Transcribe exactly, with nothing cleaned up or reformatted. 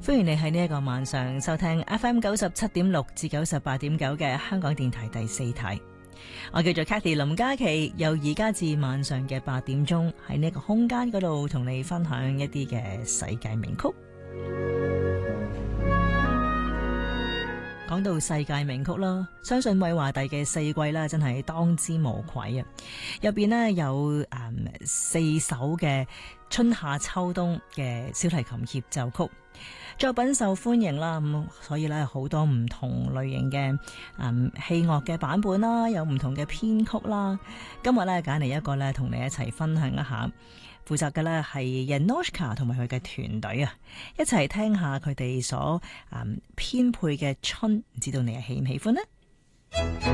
歡迎你喺呢一個晚上收聽 F M 九十七點六至九十八點九嘅香港電台第四台。我叫做 Cathy 林嘉琪，由而家至晚上嘅八點鐘喺呢個空間嗰度同你分享一啲嘅世界名曲。講到世界名曲啦，相信韋華第嘅四季啦，真係當之無愧啊！入邊呢有誒、嗯、四首嘅春夏秋冬嘅小提琴協奏曲作品受歡迎啦，咁所以咧好多唔同類型嘅誒器樂嘅版本啦，有唔同嘅編曲啦。今日咧揀嚟一個咧，同你一齊分享一下。負責嘅咧係 Januszka 同埋佢嘅團隊啊，一齊聽下佢哋所誒編配嘅春，唔知道你係喜唔喜歡呢？